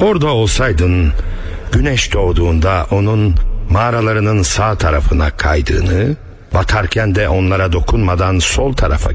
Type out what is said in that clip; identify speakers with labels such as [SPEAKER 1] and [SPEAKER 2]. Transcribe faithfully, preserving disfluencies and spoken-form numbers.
[SPEAKER 1] Orada olsaydın, güneş doğduğunda onun mağaralarının sağ tarafına kaydığını, batarken de onlara dokunmadan sol tarafa